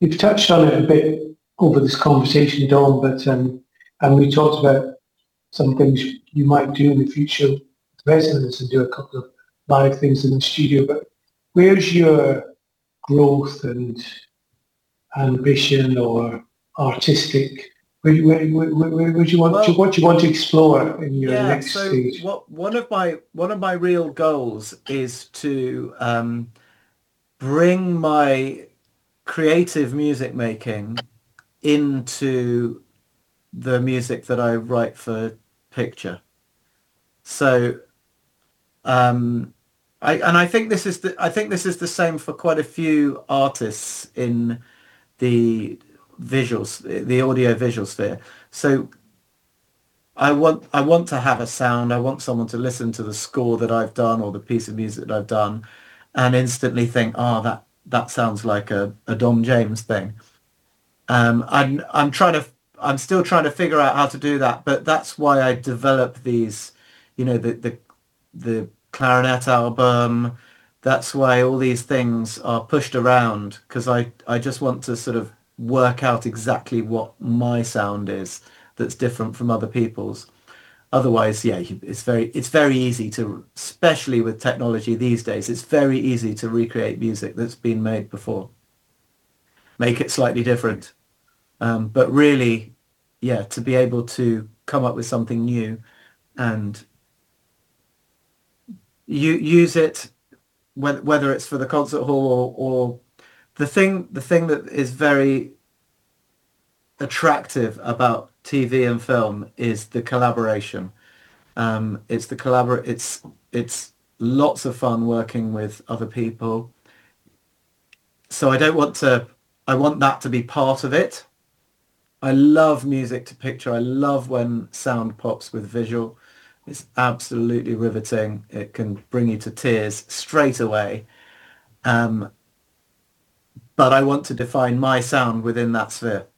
you've touched on it a bit over this conversation, Dom, but and we talked about some things you might do in the future with Resonance and do a couple of live things in the studio. But where's your growth and ambition or artistic? Where do you want to, Well, what do you want to explore in your yeah. next So stage? what one of my real goals is to bring my creative music making into the music that I write for picture. So um, I think this is the same for quite a few artists in the the audio visual sphere. So I want to have a sound. I want someone to listen to the score that I've done or the piece of music that I've done, and instantly think, "Oh, that sounds like a Dom James thing." I'm still trying to figure out how to do that, but that's why I develop these, the clarinet album. That's why all these things are pushed around because I just want to sort of work out exactly what my sound is that's different from other people's. Otherwise, yeah, it's very easy to, especially with technology these days, it's very easy to recreate music that's been made before, make it slightly different. But really, yeah, to be able to come up with something new and use it, whether it's for the concert hall or the thing that is very attractive about TV and film is the collaboration. It's the collabor it's lots of fun working with other people. So I want that to be part of it. I love music to picture. I love when sound pops with visual. It's absolutely riveting. It can bring you to tears straight away. Um, but I want to define my sound within that sphere.